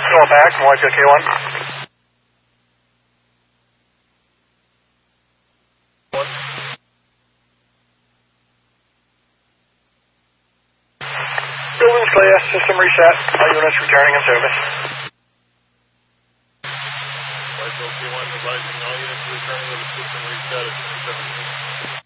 Going back from YPK1. Building's clear, system reset, all units returning in service. YPK1 advising all units returning with the system reset at 217.